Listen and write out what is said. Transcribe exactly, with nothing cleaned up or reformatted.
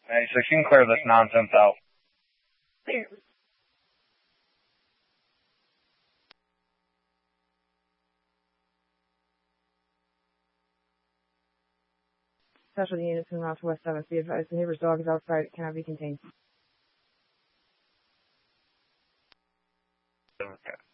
Hey, so you can clear this nonsense out. Clear. Specialty units in Northwest seventh. Be advised the neighbor's dog is outside. It cannot be contained. Okay.